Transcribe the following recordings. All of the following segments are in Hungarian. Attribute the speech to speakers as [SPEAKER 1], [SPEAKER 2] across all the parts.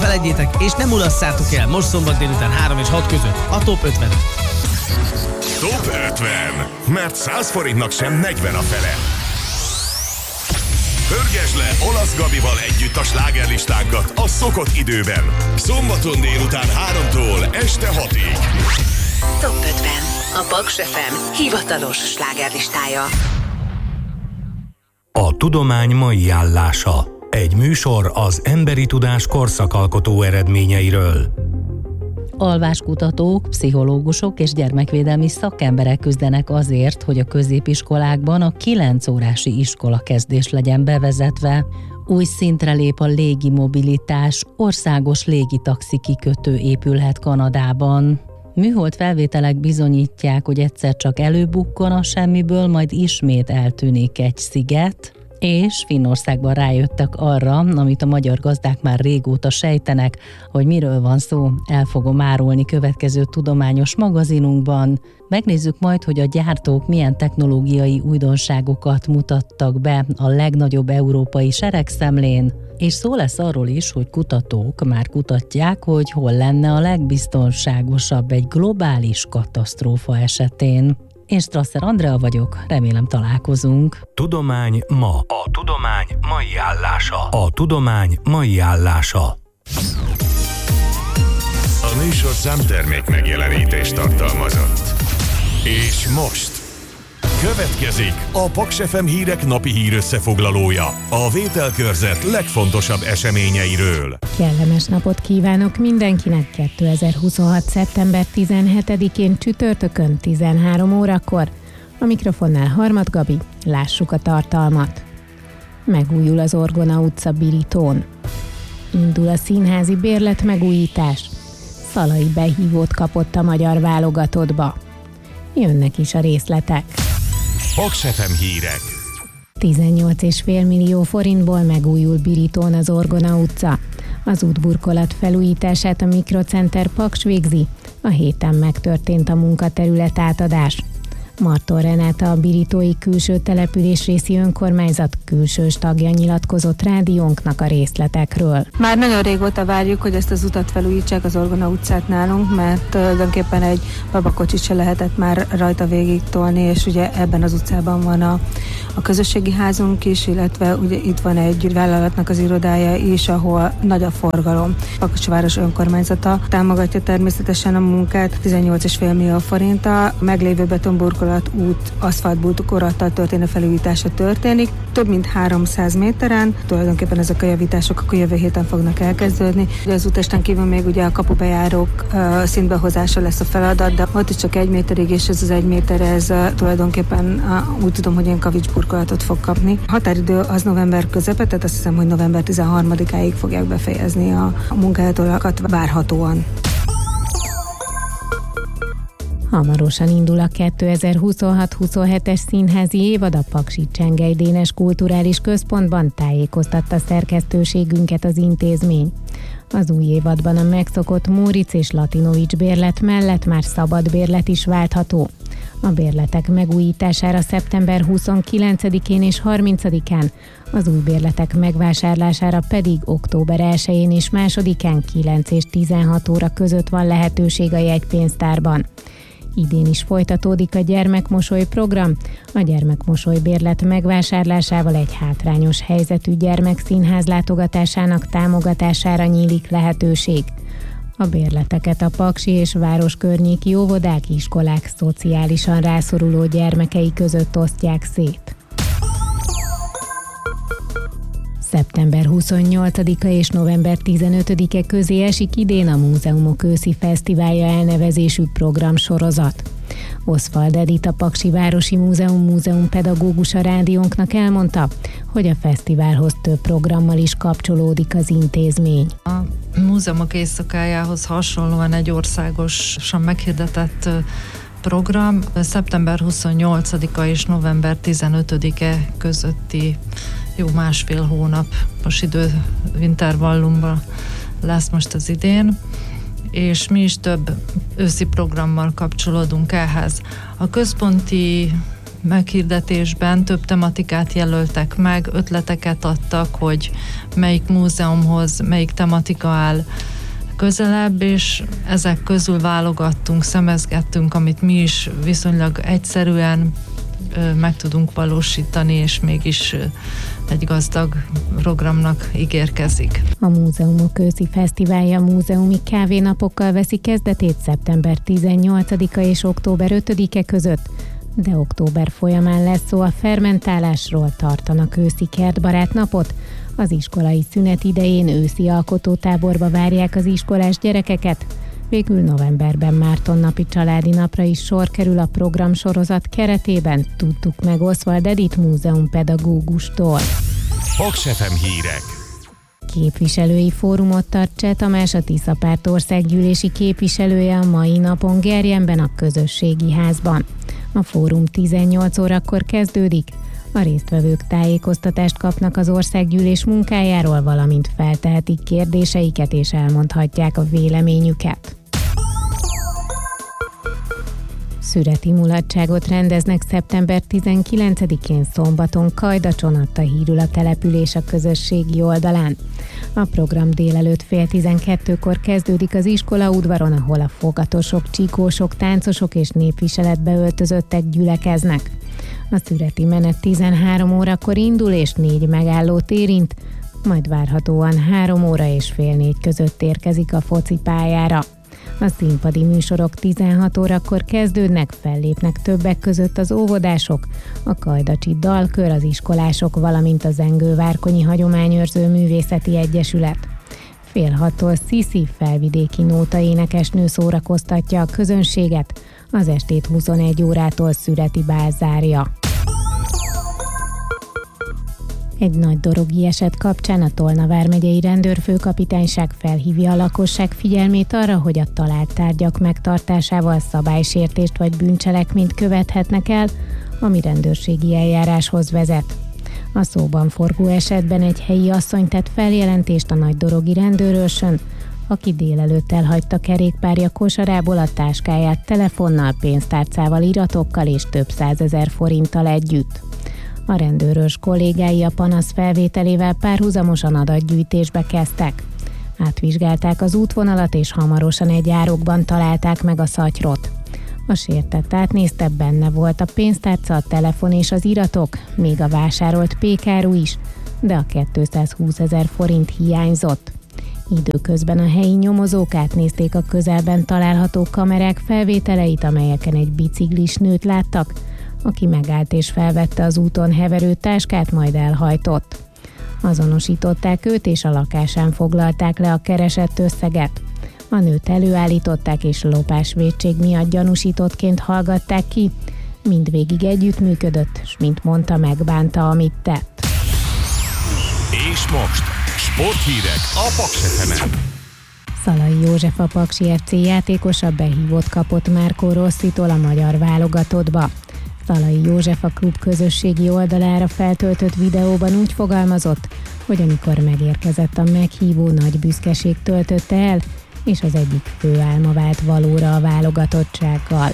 [SPEAKER 1] feledjétek, és nem mulasszátok el most szombat délután 3 és 6 között a Top 50.
[SPEAKER 2] Top 50, mert 100 forintnak sem 40 a fele. Pörgesd le Olasz Gabival együtt a slágerlistánkat a szokott időben. Szombaton délután 3-tól este 6-ig.
[SPEAKER 3] Top 50. A Paks FM hivatalos slágerlistája.
[SPEAKER 4] A tudomány mai állása. Egy műsor az emberi tudás korszakalkotó eredményeiről.
[SPEAKER 5] Alváskutatók, pszichológusok és gyermekvédelmi szakemberek küzdenek azért, hogy a középiskolákban a 9 órási iskolakezdés legyen bevezetve. Új szintre lép a légimobilitás, országos légitaxi kikötő épülhet Kanadában. Műhold felvételek bizonyítják, hogy egyszer csak előbukkan a semmiből, majd ismét eltűnik egy sziget, és Finnországban rájöttek arra, amit a magyar gazdák már régóta sejtenek, hogy miről van szó, el fogom árulni következő tudományos magazinunkban. Megnézzük majd, hogy a gyártók milyen technológiai újdonságokat mutattak be a legnagyobb európai seregszemlén, és szó lesz arról is, hogy kutatók már kutatják, hogy hol lenne a legbiztonságosabb egy globális katasztrófa esetén. Én Strasser Andrea vagyok, remélem találkozunk.
[SPEAKER 4] Tudomány ma. A tudomány mai állása. A tudomány mai állása.
[SPEAKER 2] A műsor számtermék megjelenítést tartalmazott. És most következik a Paks FM hírek napi hírösszefoglalója, a vételkörzet legfontosabb eseményeiről.
[SPEAKER 6] Kellemes napot kívánok mindenkinek 2026. szeptember 17-én csütörtökön 13 órakor. A mikrofonnál Harmat Gabi, lássuk a tartalmat. Megújul az Orgona utca Birítón. Indul a színházi bérlet megújítás. Szalai behívót kapott a magyar válogatottba. Jönnek is a részletek.
[SPEAKER 2] Paks FM hírek.
[SPEAKER 6] 18,5 millió forintból megújul Birítón az Orgona utca. Az útburkolat felújítását a Mikrocenter Paks végzi. A héten megtörtént a munkaterület átadás. Marton Renáta, a birítói külső településrészi önkormányzat külsős tagja nyilatkozott rádiónknak a részletekről.
[SPEAKER 7] Már nagyon régóta várjuk, hogy ezt az utat felújítsák, az Orgona utcát nálunk, mert tulajdonképpen egy babakocsit se lehetett már rajta végig tolni, és ugye ebben az utcában van a közösségi házunk is, illetve ugye itt van egy vállalatnak az irodája is, ahol nagy a forgalom. Pakosváros önkormányzata támogatja természetesen a munkát 18,5 millió forinttal, a meglévő betonburkolat út aszfaltburkolattal történő felújítása történik. Több mint 300 méteren, tulajdonképpen ezek a javítások akkor jövő héten fognak elkezdődni. Az útesten kívül még ugye a kapubejárók szintbehozása lesz a feladat, de ott is csak 1 méterig, és ez az 1 méter, ez tulajdonképpen úgy tudom, hogy ilyen kavicsburkolatot fog kapni. A határidő az november közepe, tehát azt hiszem, hogy november 13-áig fogják befejezni a munkálatot várhatóan.
[SPEAKER 6] Hamarosan indul a 2026-27-es színházi évad a Paksi Csengely Dénes Kulturális Központban, tájékoztatta szerkesztőségünket az intézmény. Az új évadban a megszokott Móricz és Latinovics bérlet mellett már szabad bérlet is váltható. A bérletek megújítására szeptember 29-én és 30-án, az új bérletek megvásárlására pedig október 1-én és 2-án 9 és 16 óra között van lehetőség a jegypénztárban. Idén is folytatódik a gyermekmosoly program. A gyermekmosoly bérlet megvásárlásával egy hátrányos helyzetű gyermekszínház látogatásának támogatására nyílik lehetőség. A bérleteket a paksi és városkörnyéki óvodák, iskolák szociálisan rászoruló gyermekei között osztják szét. Szeptember 28-a és november 15-e közé esik idén a Múzeumok őszi fesztiválja elnevezésű programsorozat. Oswald Edith, a Paksi Városi Múzeum pedagógusa rádiónknak elmondta, hogy a fesztiválhoz több programmal is kapcsolódik az intézmény.
[SPEAKER 8] A múzeumok éjszakájához hasonlóan egy országosan meghirdetett program szeptember 28-a és november 15-e közötti jó másfél hónapos időintervallumban lesz most az idén, és mi is több őszi programmal kapcsolódunk ehhez. A központi meghirdetésben több tematikát jelöltek meg, ötleteket adtak, hogy melyik múzeumhoz melyik tematika áll közelebb, és ezek közül válogattunk, szemezgettünk, amit mi is viszonylag egyszerűen meg tudunk valósítani, és mégis egy gazdag programnak ígérkezik.
[SPEAKER 6] A Múzeumok őszi fesztiválja múzeumi kávénapokkal veszi kezdetét szeptember 18-a és október 5-e között, de október folyamán lesz szó a fermentálásról, tartanak őszi kertbarát napot. Az iskolai szünet idején őszi alkotótáborba várják az iskolás gyerekeket. Végül novemberben Márton-napi családi napra is sor kerül a programsorozat keretében, tudtuk meg Oswald Edith múzeumpedagógustól.
[SPEAKER 2] Paks FM hírek.
[SPEAKER 6] Képviselői fórumot tart Cseh Tamás, a Tiszapárt országgyűlési képviselője a mai napon Gerjenben, a Közösségi Házban. A fórum 18 órakor kezdődik. A résztvevők tájékoztatást kapnak az országgyűlés munkájáról, valamint feltehetik kérdéseiket és elmondhatják a véleményüket. Szüreti mulatságot rendeznek szeptember 19-én szombaton Kajdacson, adta hírül a település a közösségi oldalán. A program délelőtt 11:30-kor kezdődik az iskola udvaron, ahol a fogatosok, csikósok, táncosok és népviseletbe öltözöttek gyülekeznek. A szüreti menet 13 órakor indul és 4 megállót érint, majd várhatóan 3 óra és fél 4 között érkezik a focipályára. A színpadi műsorok 16 órakor kezdődnek, fellépnek többek között az óvodások, a kajdacsi dalkör, az iskolások, valamint a Zengő-Várkonyi Hagyományőrző Művészeti Egyesület. 5:30-tól Sziszi, felvidéki nótaénekesnő szórakoztatja a közönséget, az estét 21 órától Szüreti bál zárja. Egy nagy dorogi eset kapcsán a Tolna vármegyei rendőrfőkapitányság felhívja a lakosság figyelmét arra, hogy a talált tárgyak megtartásával szabálysértést vagy bűncselekményt követhetnek el, ami rendőrségi eljáráshoz vezet. A szóban forgó esetben egy helyi asszony tett feljelentést a nagydorogi rendőrőrsön, aki délelőtt elhagyta kerékpárja kosarából a táskáját telefonnal, pénztárcával, iratokkal és több 100 000 forinttal együtt. A rendőrőrs kollégái a panasz felvételével párhuzamosan adatgyűjtésbe kezdtek. Átvizsgálták az útvonalat, és hamarosan egy árokban találták meg a szatyrot. A sértett átnézte, benne volt a pénztárca, a telefon és az iratok, még a vásárolt pékáru is, de a 220 000 forint hiányzott. Időközben a helyi nyomozók átnézték a közelben található kamerák felvételeit, amelyeken egy biciklis nőt láttak, aki megállt és felvette az úton heverő táskát, majd elhajtott. Azonosították őt, és a lakásán foglalták le a keresett összeget. A nőt előállították, és lopásvétség miatt gyanúsítottként hallgatták ki. Mindvégig együttműködött, s mint mondta, megbánta, amit tett.
[SPEAKER 2] És most sporthírek a Paks FM-en.
[SPEAKER 6] Szalai József, a Paksi FC játékosa behívót kapott Márkó Rosszitól a magyar válogatottba. Szalai József a klub közösségi oldalára feltöltött videóban úgy fogalmazott, hogy amikor megérkezett a meghívó, nagy büszkeség töltötte el, és az egyik fő álma vált valóra a válogatottsággal.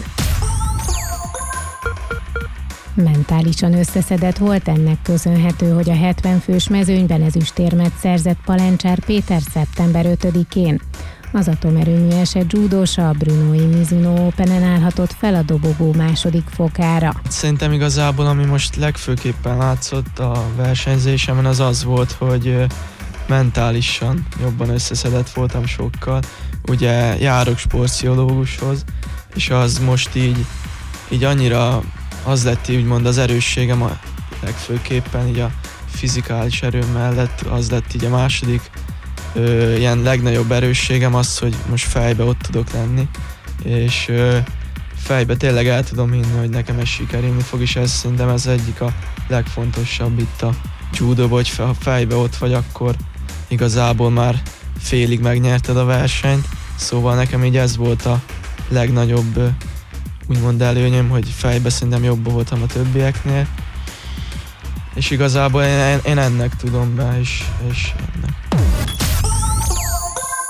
[SPEAKER 6] Mentálisan összeszedett volt, ennek köszönhető, hogy a 70 fős mezőnyben ezüstérmet szerzett Palencsár Péter szeptember 5-én. Az atomerőmű eset judósa a Brunói Mizuno Openen állhatott fel a dobogó második fokára.
[SPEAKER 9] Szerintem igazából, ami most legfőképpen látszott a versenyzésemen, az volt, hogy mentálisan jobban összeszedett voltam sokkal. Ugye járok sportpszichológushoz, és az most így annyira az lett úgymond az erősségem a legfőképpen, így a fizikális erőm mellett az lett így a második ilyen legnagyobb erősségem az, hogy most fejbe ott tudok lenni, és fejbe tényleg el tudom hinni, hogy nekem ez sikerülni fog, és ez szerintem ez egyik a legfontosabb itt a judóban, hogy ha fejbe ott vagy, akkor igazából már félig megnyerted a versenyt, szóval nekem így ez volt a legnagyobb úgymond előnyöm, hogy fejbe szerintem jobb voltam a többieknél, és igazából én ennek tudom be, és ennek.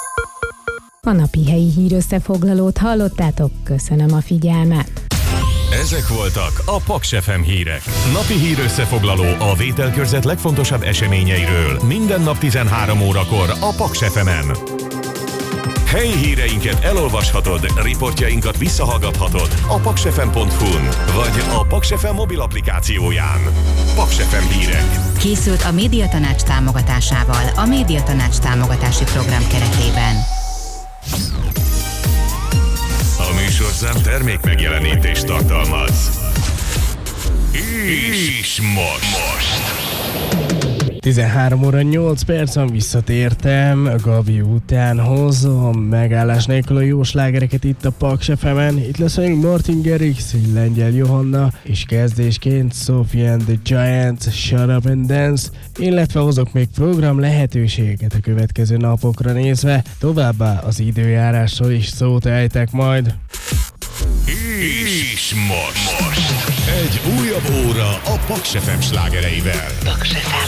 [SPEAKER 6] A napi helyi hírösszefoglalót hallottátok, köszönöm a figyelmet!
[SPEAKER 2] Ezek voltak a Paks FM hírek. Napi hír összefoglaló a vételkörzet legfontosabb eseményeiről. Minden nap 13 órakor a Paks FM-en. Helyi híreinket elolvashatod, riportjainkat visszahallgathatod a paksfm.hu-n, vagy a Paks FM mobil applikációján. Paks FM hírek.
[SPEAKER 3] Készült a Médiatanács támogatásával a Médiatanács támogatási program keretében.
[SPEAKER 2] A műsorszám termék megjelenítést tartalmaz. És most.
[SPEAKER 10] 13 óra 8 percen visszatértem a Gabi után, hozom megállás nélkül a jó slágereket itt a Paks FM-en. Itt lesz még Martin Garrix, Lengyel Johanna, és kezdésként Sophie and the Giants, Shut Up and Dance, illetve hozok még program lehetőséget a következő napokra nézve, továbbá az időjárásról is szót ejtek majd.
[SPEAKER 2] És most egy újabb óra a Paks FM slágereivel.
[SPEAKER 3] Paks FM.